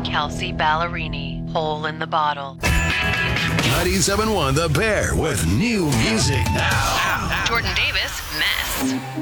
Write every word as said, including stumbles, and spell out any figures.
Kelsey Ballerini, Hole in the Bottle. ninety-seven point one The Bear with new music now. Jordan Davis, Mess.